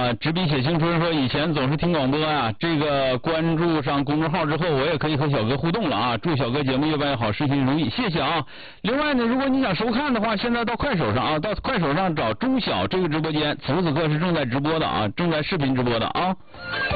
执笔写青春说以前总是听广播啊，这个关注上公众号之后，我也可以和小哥互动了啊！祝小哥节目越办越好，事情如意，谢谢啊！另外呢，如果你想收看的话，现在到快手上啊，到快手上找钟晓这个直播间，此时此刻是正在直播的啊，正在视频直播的啊。